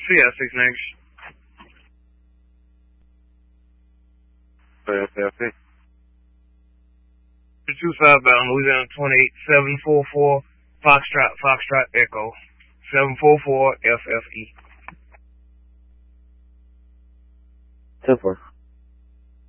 Sierra 6 next. FFE. 2 southbound, Louisiana 28744, Foxtrot Echo, 744 FFE. 10-4.